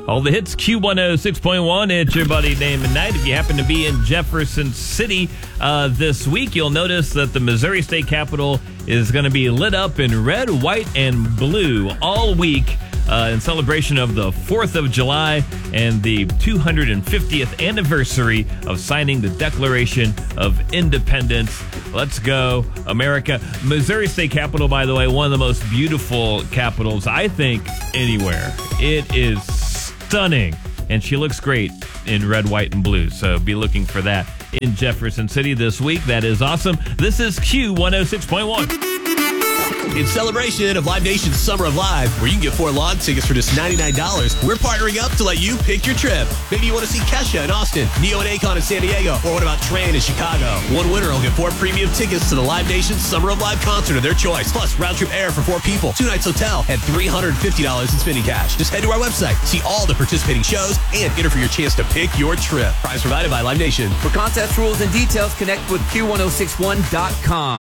All the hits, Q106.1. It's your buddy Damon Knight. If you happen to be in Jefferson City this week, you'll notice that the Missouri State Capitol is going to be lit up in red, white, and blue all week in celebration of the 4th of July and the 250th anniversary of signing the Declaration of Independence. Let's go, America. Missouri State Capitol, by the way, one of the most beautiful capitals, I think, anywhere. It is stunning, and she looks great in red, white, and blue. So be looking for that in Jefferson City this week. That is awesome. This is Q106.1. In celebration of Live Nation's Summer of Live, where you can get 4 lawn tickets for just $99, we're partnering up to let you pick your trip. Maybe you want to see Kesha in Austin, Neo and Akon in San Diego, or what about Tran in Chicago? One winner will get 4 premium tickets to the Live Nation's Summer of Live concert of their choice, plus round-trip air for 4 people, 2 nights hotel, and $350 in spending cash. Just head to our website, see all the participating shows, and enter for your chance to pick your trip. Prize provided by Live Nation. For contest rules and details, connect with Q1061.com.